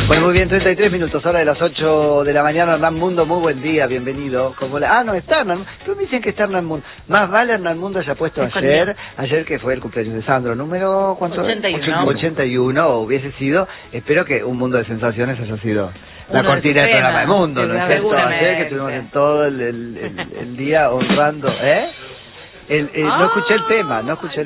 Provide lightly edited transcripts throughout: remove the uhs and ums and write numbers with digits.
Bueno, muy bien, 33 minutos, hora de las 8 de la mañana. Hernán Mundo, muy buen día, bienvenido. No está Hernán, pero me dicen que está Hernán Mundo. Más vale Hernán Mundo haya puesto ayer que fue el cumpleaños de Sandro, número, ¿cuánto? 81. 81 hubiese sido, espero que Un Mundo de Sensaciones haya sido la cortina del programa del mundo, ¿no es cierto? Ayer que estuvimos en todo el día honrando, no escuché el tema,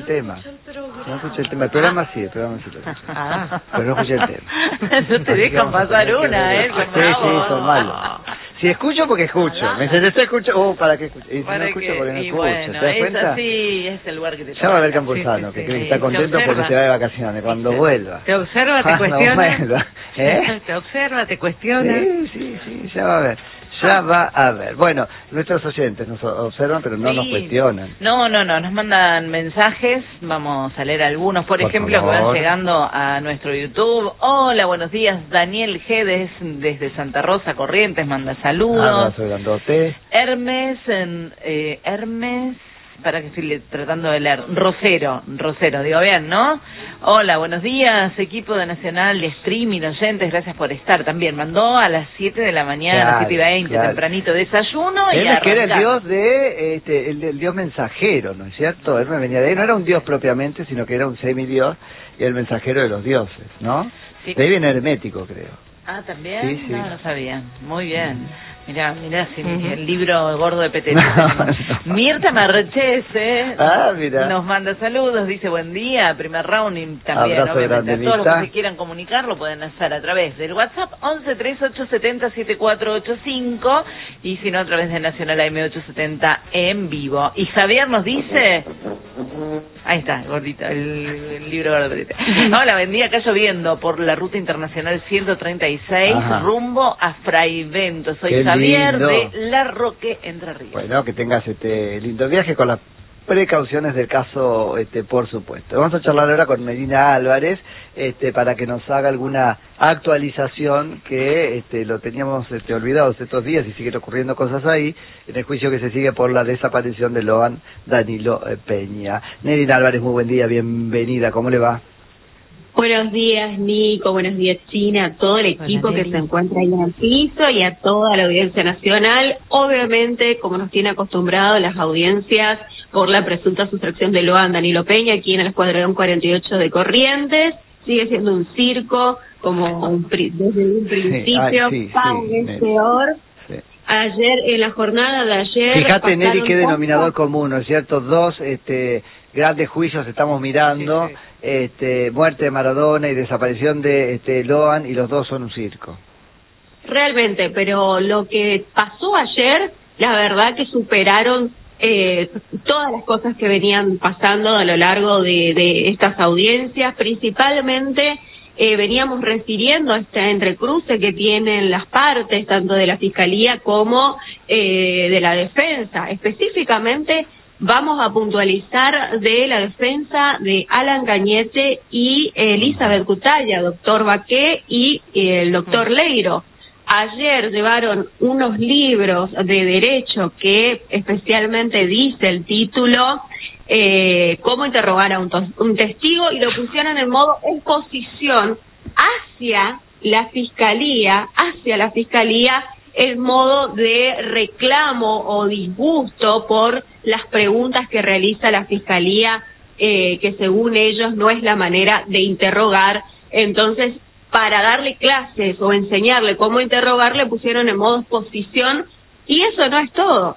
el programa sí lo escuché, pero no escuché el tema. No te dejan pasar una, Sí, son malos. Si escucho, porque escucho. Me dice, escucho, ¿para qué escucho? Y si no escucho, porque no escucho. Bueno, ¿te das cuenta? Es así, es el lugar que te ya va a ver Campuzano, que cree que está contento porque se va de vacaciones. Cuando vuelva. Te observa, te cuestiona. Te observa, te cuestiona. Sí, ya va a ver. Ya va a ver. Bueno, nuestros oyentes nos observan, pero no nos cuestionan. No, nos mandan mensajes. Vamos a leer algunos, por ejemplo, favor, que van llegando a nuestro YouTube. Hola, buenos días. Daniel Gedes, desde Santa Rosa, Corrientes, manda saludos. Abrazo grandote. Hermes, para que estoy tratando de leer. Rosero, digo bien, ¿no? Hola, buenos días, equipo de Nacional de Streaming, oyentes, gracias por estar. También mandó a las 7 de la mañana, 7:20, tempranito, desayuno y Hermes, que era el dios el dios mensajero, ¿no es cierto? Hermes venía de ahí, no era un dios propiamente, sino que era un semidios y el mensajero de los dioses, ¿no? Sí. De ahí viene hermético, creo. Ah, ¿también? Sí. No sabía. Muy bien. Mirá, el libro gordo de Petete. Mirta Marchese nos manda saludos, dice buen día, primer round y también, abrazo obviamente, grande, a todos Mirta. los que se quieran comunicar lo pueden hacer a través del WhatsApp 1138707485 y si no a través de Nacional AM870 en vivo. Y Javier nos dice... Ahí está, gordito, el libro gordo de Petete. Hola, buen día, acá lloviendo por la ruta internacional 136, rumbo a Fraivento. Soy Javier de La Roque, Entre Ríos. Bueno, que tengas lindo viaje con las precauciones del caso, por supuesto. Vamos a charlar ahora con Medina Álvarez, para que nos haga alguna actualización que lo teníamos olvidados estos días y siguen ocurriendo cosas ahí, en el juicio que se sigue por la desaparición de Loan Danilo Peña. Medina Álvarez, muy buen día, bienvenida, ¿cómo le va? Buenos días, Nico, buenos días, China, a todo el equipo que se encuentra ahí en el piso y a toda la audiencia nacional. Obviamente, como nos tiene acostumbrado las audiencias por la presunta sustracción de Loan Danilo Peña aquí en el Escuadrón 48 de Corrientes, sigue siendo un circo, como desde un principio, peor. Ayer, en la jornada de ayer... Fíjate, Nelly, qué denominador común, ¿no es cierto? Dos grandes juicios estamos mirando, muerte de Maradona y desaparición de Loan, y los dos son un circo. Realmente, pero lo que pasó ayer, la verdad que superaron todas las cosas que venían pasando a lo largo de estas audiencias, principalmente... veníamos refiriendo a este entrecruce que tienen las partes, tanto de la Fiscalía como de la Defensa. Específicamente vamos a puntualizar de la Defensa de Alan Cañete y Elizabeth Cutaya, doctor Baqué y el doctor Leiro. Ayer llevaron unos libros de derecho que especialmente dice el título... cómo interrogar a un testigo, y lo pusieron en modo exposición hacia la fiscalía, el modo de reclamo o disgusto por las preguntas que realiza la fiscalía, que según ellos no es la manera de interrogar. Entonces, para darle clases o enseñarle cómo interrogar, le pusieron en modo exposición, y eso no es todo.